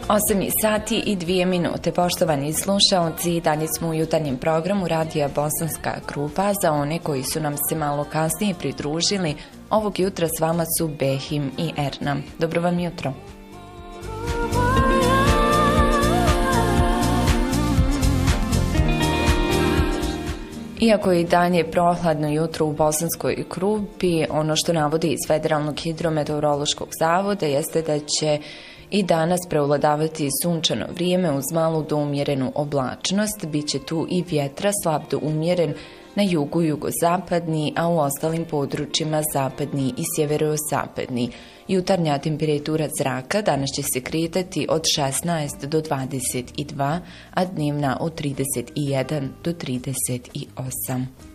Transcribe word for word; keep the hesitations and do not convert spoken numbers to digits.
osam sati i dvije minute, poštovani slušaoci, dalje smo u jutarnjem programu Radija Bosanska Krupa. Za one koji su nam se malo kasnije pridružili, ovog jutra s vama su Behim i Erna. Dobro vam jutro. Iako je i dalje prohladno jutro u Bosanskoj Krupi, ono što navodi iz Federalnog hidrometeorološkog zavoda jeste da će i danas prevladavati sunčano vrijeme uz malu do umjerenu oblačnost. Biće tu i vjetra slab do umjeren na jugu, jugozapadni, a u ostalim područjima zapadni i sjeverozapadni. Jutarnja temperatura zraka danas će se kretati od šesnaest do dvadeset dva, a dnevna od trideset jedan do trideset osam.